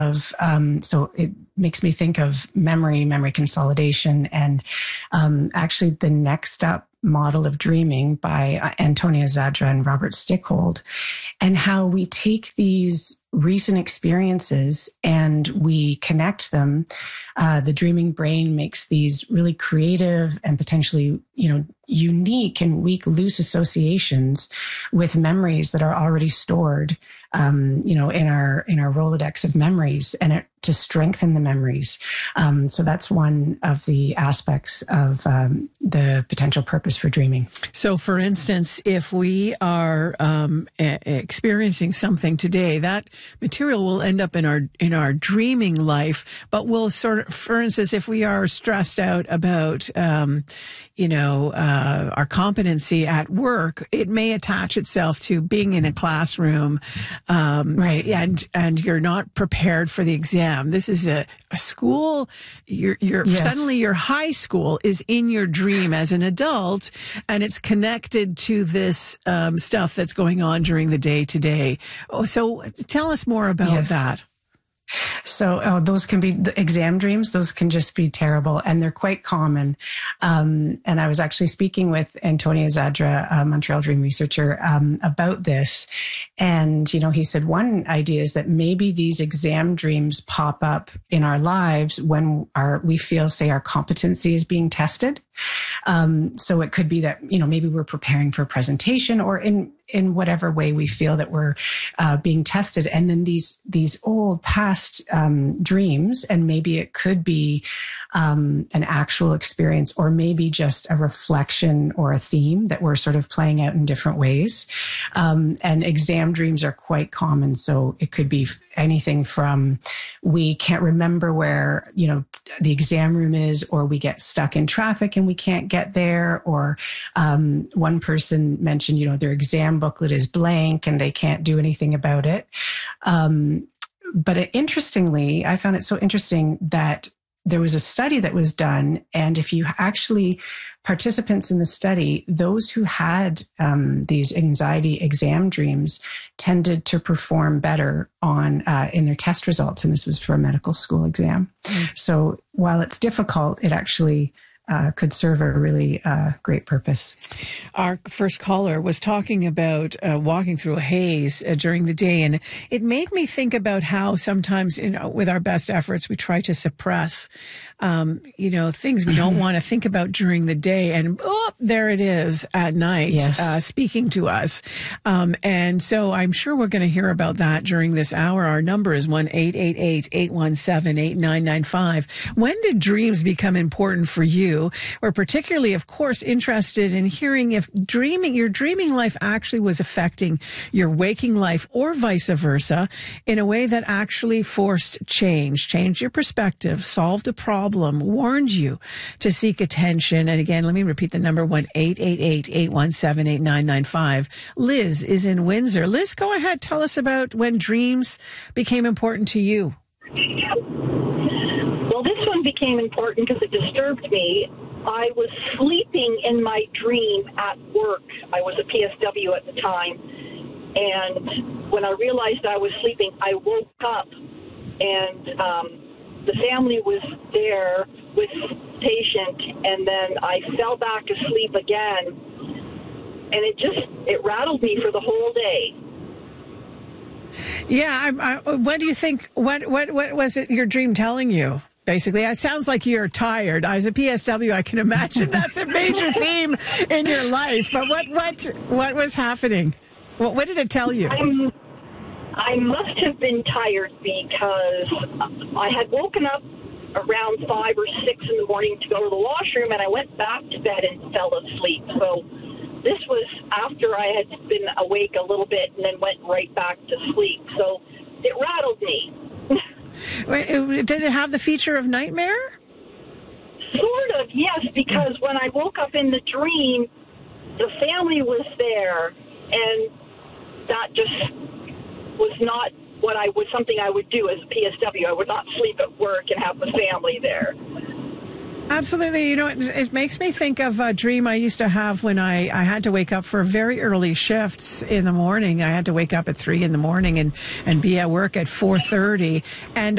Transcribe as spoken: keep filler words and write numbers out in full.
of, um, so it makes me think of memory, memory consolidation, and um, actually the Next Up model of dreaming by Antonia Zadra and Robert Stickhold, and how we take these recent experiences and we connect them. Uh, the dreaming brain makes these really creative and potentially, you know, unique and weak, loose associations with memories that are already stored, um, you know, in our in our Rolodex of memories, and it, to strengthen the memories. Um, so that's one of the aspects of um, the potential purpose for dreaming. So, for instance, if we are um, a- experiencing something today, that material will end up in our in our dreaming life. But we'll sort of, for instance, if we are stressed out about, um, you know, uh, our competency at work, it may attach itself to being in a classroom, um, right? And and you're not prepared for the exam. This is a, a school. You're, you're yes. Suddenly your high school is in your dream as an adult, and it's connected to this um, stuff that's going on during the day today. Oh, so tell us more about yes. that. So oh, those can be the exam dreams. Those can just be terrible, and they're quite common. Um, and I was actually speaking with Antonia Zadra, a Montreal dream researcher, um, about this. And, you know, he said one idea is that maybe these exam dreams pop up in our lives when our we feel, say, our competency is being tested. Um, so it could be that, you know, maybe we're preparing for a presentation, or in in whatever way we feel that we're uh, being tested. And then these these old past um, dreams, and maybe it could be um, an actual experience, or maybe just a reflection or a theme that we're sort of playing out in different ways. Um, and exam dreams are quite common. So it could be anything from we can't remember where, you know, the exam room is, or we get stuck in traffic and we can't get there. Or um, one person mentioned, you know, their exam booklet is blank and they can't do anything about it. Um, but it, interestingly, I found it so interesting that there was a study that was done, and if you actually participants in the study, those who had um, these anxiety exam dreams tended to perform better on uh, in their test results, and this was for a medical school exam. Mm. So while it's difficult, it actually Uh, could serve a really uh, great purpose. Our first caller was talking about uh, walking through a haze uh, during the day, and it made me think about how sometimes, you know, with our best efforts, we try to suppress, um, you know, things we don't want to think about during the day, and oh, there it is at night, yes. uh, speaking to us. Um, and so I'm sure we're going to hear about that during this hour. Our number is one eight eight eight, eight one seven, eight nine nine five. When did dreams become important for you? We're particularly, of course, interested in hearing if dreaming, your dreaming life actually was affecting your waking life, or vice versa, in a way that actually forced change, changed your perspective, solved a problem, warned you to seek attention. And again, let me repeat the number, one eight eight eight, eight one seven, eight nine nine five. Liz is in Windsor. Liz, go ahead. Tell us about when dreams became important to you. Well, this one became important because it disturbed me. I was sleeping in my dream at work. I was a P S W at the time. And when I realized I was sleeping, I woke up, and um, the family was there with patient, and then I fell back asleep again. And it just, it rattled me for the whole day. Yeah, I, I, what do you think? What what what was it? Your dream telling you? Basically, it sounds like you're tired. As a P S W, I can imagine that's a major theme in your life. But what what what was happening? What, what did it tell you? I'm, I must have been tired because I had woken up around five or six in the morning to go to the washroom, and I went back to bed and fell asleep. So this was after I had been awake a little bit and then went right back to sleep. So it rattled me. Wait, did it have the feature of nightmare? Sort of, yes, because when I woke up in the dream, the family was there, and that just was not what I would, something I would do as a P S W. I would not sleep at work and have the family there. Absolutely. You know, it, it makes me think of a dream I used to have when I, I had to wake up for very early shifts in the morning. I had to wake up at three in the morning and, and be at work at four thirty. And